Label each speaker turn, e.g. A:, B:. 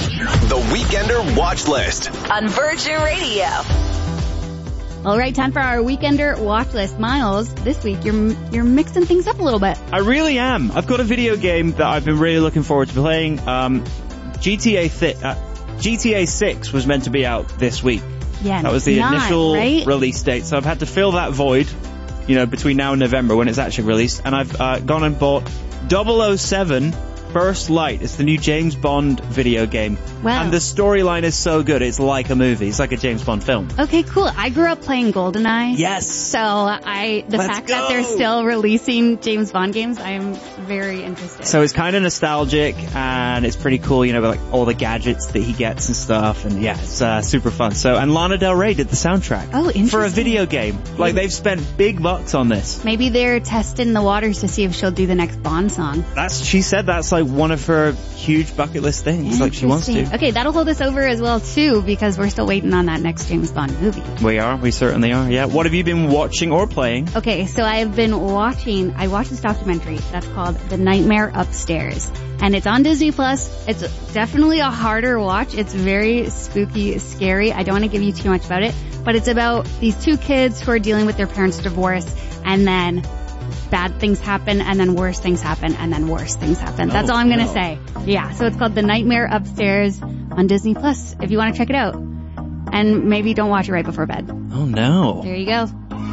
A: The Weekender Watch List
B: on Virgin Radio.
C: All right, time for our Weekender Watch List. Miles, this week you're mixing things up a little bit.
D: I really am. I've got a video game that I've been really looking forward to playing. GTA 6 was meant to be out this week.
C: Yeah,
D: that was the initial release date. So I've had to fill that void, between now and November when it's actually released. And I've gone and bought 007 First Light. It's the new James Bond video game.
C: Wow.
D: And the storyline is so good. It's like a movie. It's like a James Bond film.
C: Okay, cool. I grew up playing GoldenEye.
D: Yes.
C: So the fact that they're still releasing James Bond games, I'm very interested.
D: So it's kind of nostalgic and it's pretty cool, with like all the gadgets that he gets and stuff. And yeah, it's super fun. So, and Lana Del Rey did the soundtrack.
C: Oh, interesting.
D: For a video game. Like they've spent big bucks on this.
C: Maybe they're testing the waters to see if she'll do the next Bond song.
D: She said that's like one of her huge bucket list things, like she wants to.
C: Okay, that'll hold us over as well too, because we're still waiting on that next James Bond movie.
D: We certainly are, yeah. What have you been watching or playing?
C: Okay, so I watched this documentary that's called The Nightmare Upstairs, and it's on Disney Plus. It's definitely a harder watch. It's very spooky, scary. I don't want to give you too much about it, but it's about these two kids who are dealing with their parents' divorce, and then bad things happen, and then worse things happen, and then worse things happen. That's all I'm going to say. Yeah, so it's called The Nightmare Upstairs on Disney Plus if you want to check it out. And maybe don't watch it right before bed.
D: Oh no.
C: There you go.